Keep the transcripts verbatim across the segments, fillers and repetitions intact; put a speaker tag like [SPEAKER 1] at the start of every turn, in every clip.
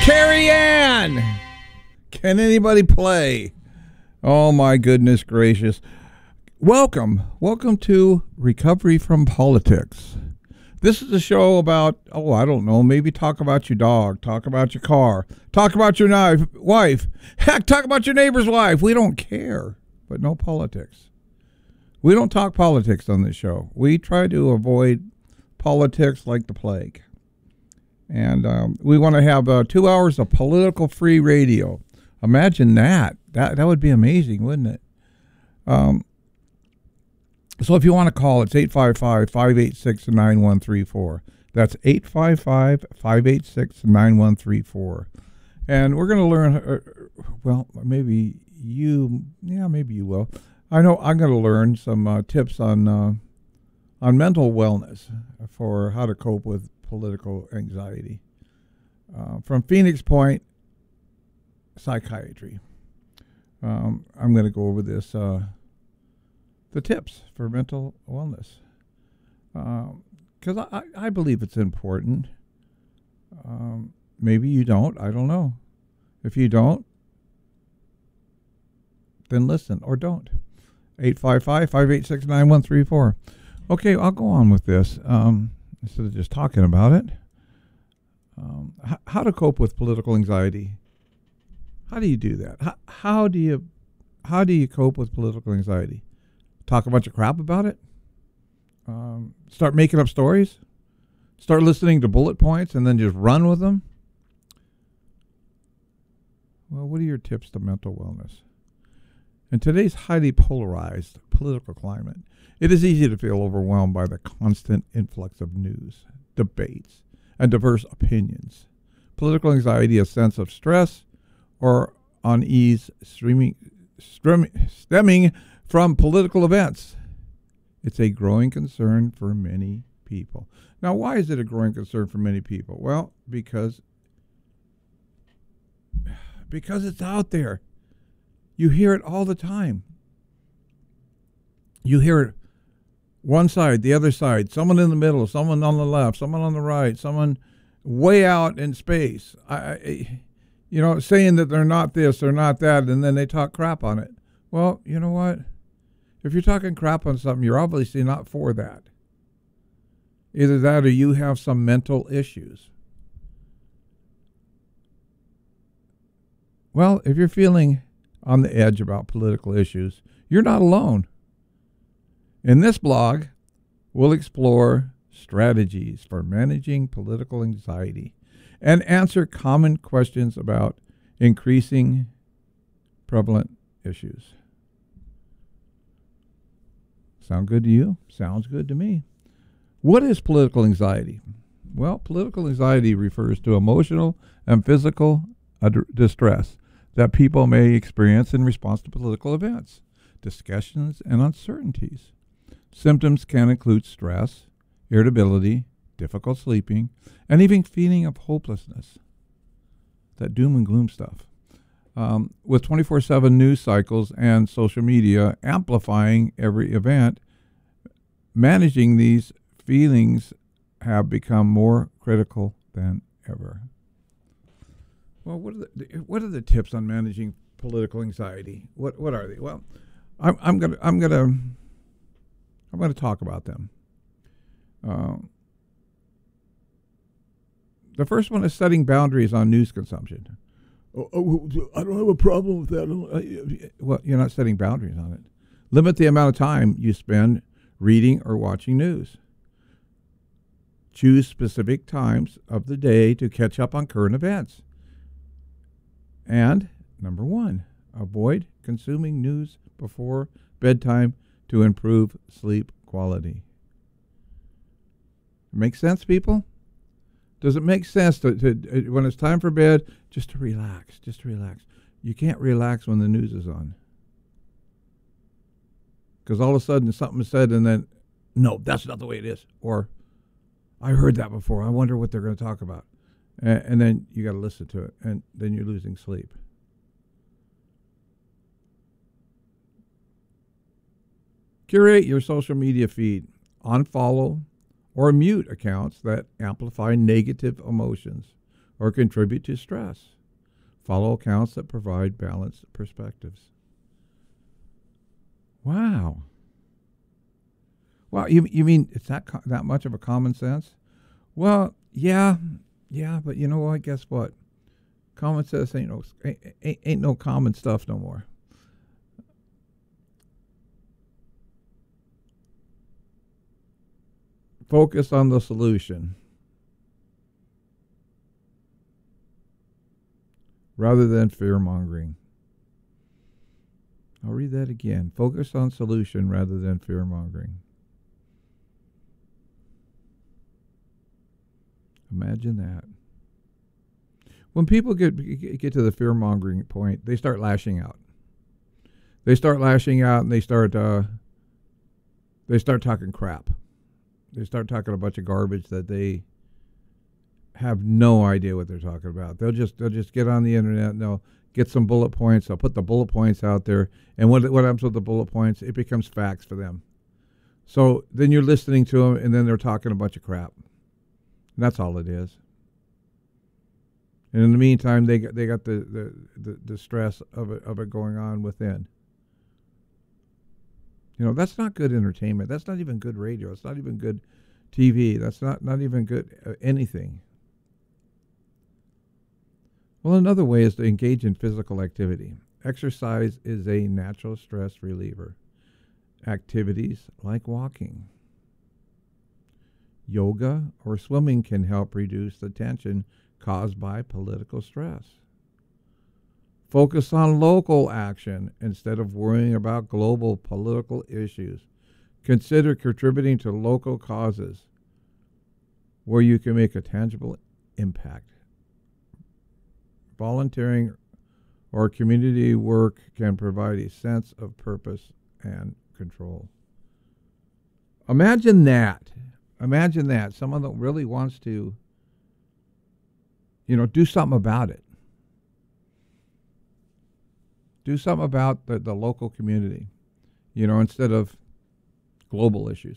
[SPEAKER 1] Carrie Ann! Can anybody play? Oh my goodness gracious. Welcome. Welcome to Recovery from Politics. This is a show about, oh, I don't know, maybe talk about your dog, talk about your car, talk about your knife, wife, heck, talk about your neighbor's wife. We don't care, but no politics. We don't talk politics on this show. We try to avoid politics like the plague. And um, we want to have uh, two hours of political-free radio. Imagine that. That that would be amazing, wouldn't it? Um, so if you want to call, it's eight five five, five eight six, nine one three four. That's eight five five, five eight six, nine one three four. And we're going to learn, uh, well, maybe you, yeah, maybe you will. I know I'm going to learn some uh, tips on uh, on mental wellness for how to cope with political anxiety. Uh, from Phoenix Point Psychiatry. Um, I'm going to go over this, uh, the tips for mental wellness. Because um, I, I believe it's important. Um, maybe you don't. I don't know. If you don't, then listen or don't. eight five five, five eight six, nine one three four. Okay, I'll go on with this. Um, instead of just talking about it. Um, h- how to cope with political anxiety. How do you do that? How, how do you how do you cope with political anxiety? Talk a bunch of crap about it? Um, start making up stories? Start listening to bullet points and then just run with them? Well, what are your tips to mental wellness? In today's highly polarized political climate, it is easy to feel overwhelmed by the constant influx of news, debates, and diverse opinions. Political anxiety, a sense of stress or unease streaming, stream, stemming from political events. It's a growing concern for many people. Now, why is it a growing concern for many people? Well, because, because it's out there. You hear it all the time. You hear it one side, the other side, someone in the middle, someone on the left, someone on the right, someone way out in space. I, I, you know, saying that they're not this, they're not that, and then they talk crap on it. Well, you know what? If you're talking crap on something, you're obviously not for that. Either that or you have some mental issues. Well, if you're feeling on the edge about political issues, you're not alone. In this blog, we'll explore strategies for managing political anxiety and answer common questions about increasing prevalent issues. Sound good to you? Sounds good to me. What is political anxiety? Well, political anxiety refers to emotional and physical ad- distress that people may experience in response to political events, discussions, and uncertainties. Symptoms can include stress, irritability, difficult sleeping, and even feeling of hopelessness. That doom and gloom stuff. Um, with twenty-four seven news cycles and social media amplifying every event, managing these feelings have become more critical than ever. Well, what are the what are the tips on managing political anxiety? What what are they? Well, I'm I'm gonna I'm gonna I'm gonna talk about them. Uh, the first one is setting boundaries on news consumption. Oh, oh, I don't have a problem with that. Well, you're not setting boundaries on it. Limit the amount of time you spend reading or watching news. Choose specific times of the day to catch up on current events. And number one, avoid consuming news before bedtime to improve sleep quality. Make sense, people? Does it make sense to, to when it's time for bed, just to relax, just to relax? You can't relax when the news is on. Because all of a sudden something is said and then, no, that's not the way it is. Or, I heard that before. I wonder what they're going to talk about. And, and then you got to listen to it, and then you're losing sleep. Curate your social media feed. Unfollow or mute accounts that amplify negative emotions or contribute to stress. Follow accounts that provide balanced perspectives. Wow. Well, you you mean it's not co- that much of a common sense? Well, yeah, yeah, but you know what? Guess what? Common sense ain't no ain't, ain't, ain't no common stuff no more. Focus on the solution rather than fear mongering. I'll read that again. Focus on solution rather than fear mongering. Imagine that. When people get get to the fear mongering point, they start lashing out. They start lashing out, and they start uh, they start talking crap. They start talking a bunch of garbage that they have no idea what they're talking about. They'll just they'll just get on the internet and they'll get some bullet points. They'll put the bullet points out there, and what what happens with the bullet points? It becomes facts for them. So then you're listening to them, and then they're talking a bunch of crap. And that's all it is. And in the meantime, they got they got the the, the, the stress of it of it going on within. You know, that's not good entertainment. That's not even good radio. It's not even good T V. That's not, not even good uh, anything. Well, another way is to engage in physical activity. Exercise is a natural stress reliever. Activities like walking, yoga, or swimming can help reduce the tension caused by political stress. Focus on local action instead of worrying about global political issues. Consider contributing to local causes where you can make a tangible impact. Volunteering or community work can provide a sense of purpose and control. Imagine that. Imagine that. Someone that really wants to, you know, do something about it. Do something about the, the local community, you know, instead of global issues.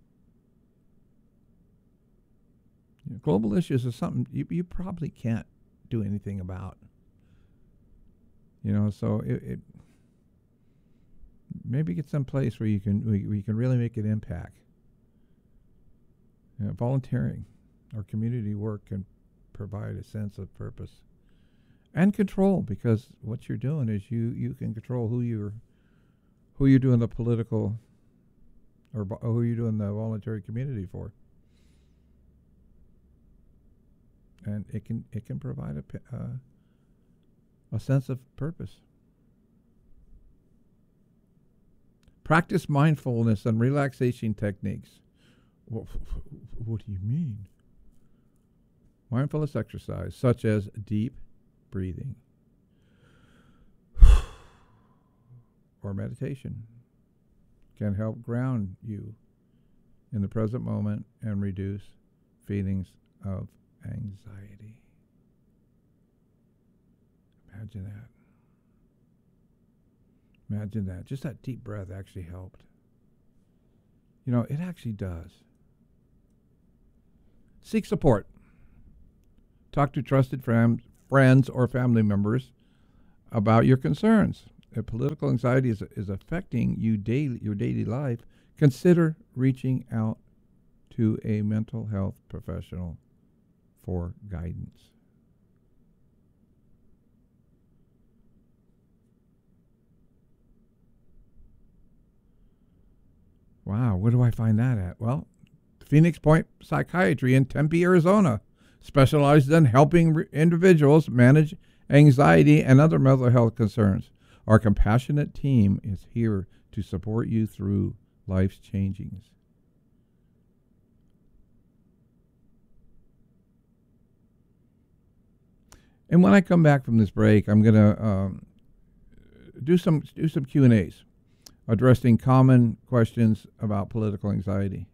[SPEAKER 1] You know, global issues is something you, you probably can't do anything about. You know, so it, it maybe get some place where you can where you can really make an impact. You know, volunteering or community work can provide a sense of purpose and control, because what you're doing is you, you can control who you're who you're doing the political or bo- who you're doing the voluntary community for, and it can it can provide a uh, a sense of purpose. Practice mindfulness and relaxation techniques. What, what do you mean? Mindfulness exercise such as deep breathing or meditation can help ground you in the present moment and reduce feelings of anxiety. Imagine that. Imagine that. Just that deep breath actually helped. You know, it actually does. Seek support. Talk to trusted fam- friends or family members about your concerns. If political anxiety is, is affecting you daily, your daily life, consider reaching out to a mental health professional for guidance. Wow, where do I find that at? Well, Phoenix Point Psychiatry in Tempe, Arizona specializes in helping re- individuals manage anxiety and other mental health concerns. Our compassionate team is here to support you through life's changings. And when I come back from this break, I'm going to um, do some do some Q and A's addressing common questions about political anxiety.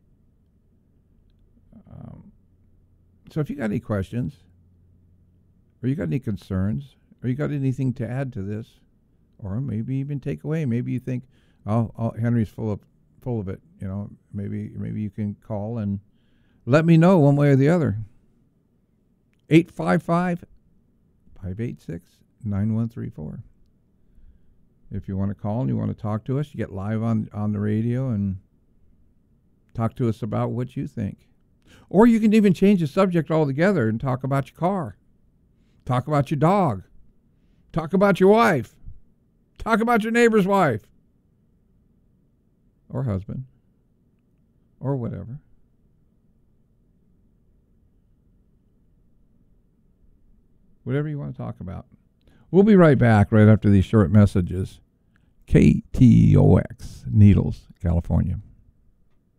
[SPEAKER 1] Um, so if you got any questions, or you got any concerns, or you got anything to add to this, or maybe even take away, maybe you think, oh, oh Henry's full of full of it, you know, maybe maybe you can call and let me know one way or the other. eight five five, five eight six, nine one three four. If you want to call and you want to talk to us, you get live on, on the radio and talk to us about what you think. Or you can even change the subject altogether and talk about your car. Talk about your dog. Talk about your wife. Talk about your neighbor's wife. Or husband. Or whatever. Whatever you want to talk about. We'll be right back right after these short messages. K T O X, Needles, California.